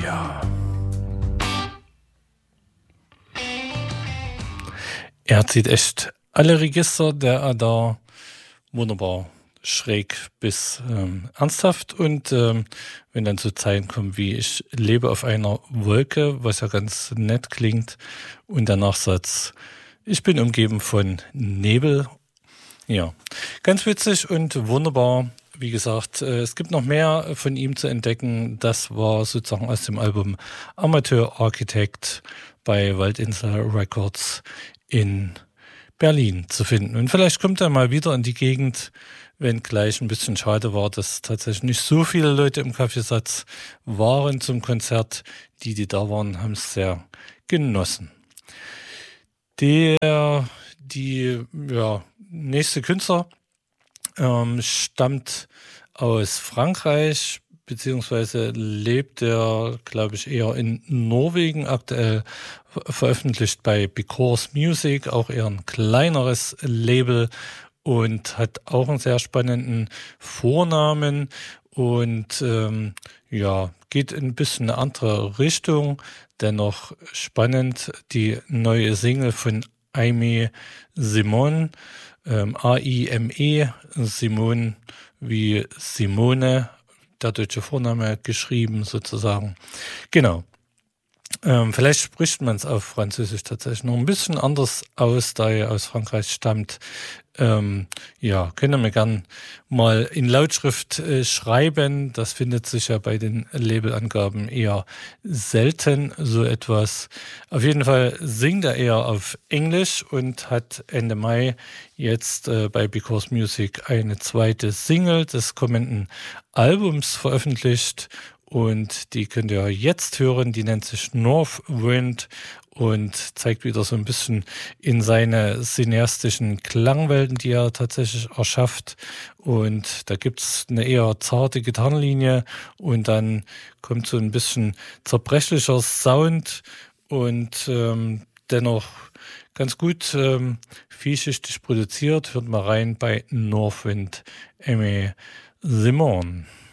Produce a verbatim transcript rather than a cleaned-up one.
Ja. Er zieht echt alle Register, der er da wunderbar schräg bis ähm, ernsthaft und ähm, wenn dann so Zeilen kommen wie ich lebe auf einer Wolke, was ja ganz nett klingt und der Nachsatz ich bin umgeben von Nebel. Ja, ganz witzig und wunderbar. Wie gesagt, äh, es gibt noch mehr von ihm zu entdecken. Das war sozusagen aus dem Album Amateur Architect bei Waldinsel Records in Berlin zu finden. Und vielleicht kommt er mal wieder in die Gegend, wenn gleich ein bisschen schade war, dass tatsächlich nicht so viele Leute im Kaffeesatz waren zum Konzert. Die, die da waren, haben es sehr genossen. Der, die ja, nächste Künstler ähm, stammt aus Frankreich, beziehungsweise lebt er, glaube ich, eher in Norwegen. Aktuell veröffentlicht bei Because Music, auch eher ein kleineres Label und hat auch einen sehr spannenden Vornamen und ähm, ja, geht in ein bisschen eine andere Richtung. Dennoch spannend, die neue Single von Aimé Simon, ähm, A I M E, Simon wie Simone, der deutsche Vorname geschrieben sozusagen. Genau. Ähm, vielleicht spricht man es auf Französisch tatsächlich noch ein bisschen anders aus, da er aus Frankreich stammt. Ähm, ja, könnt ihr mir gern mal in Lautschrift äh, schreiben. Das findet sich ja bei den Labelangaben eher selten, so etwas. Auf jeden Fall singt er eher auf Englisch und hat Ende Mai jetzt äh, bei Because Music eine zweite Single des kommenden Albums veröffentlicht. Und die könnt ihr jetzt hören, die nennt sich North Wind und zeigt wieder so ein bisschen in seine cineastischen Klangwelten, die er tatsächlich erschafft. Und da gibt's eine eher zarte Gitarrenlinie und dann kommt so ein bisschen zerbrechlicher Sound und ähm, dennoch ganz gut ähm, vielschichtig produziert. Hört mal rein bei North Wind, Aimé Simon.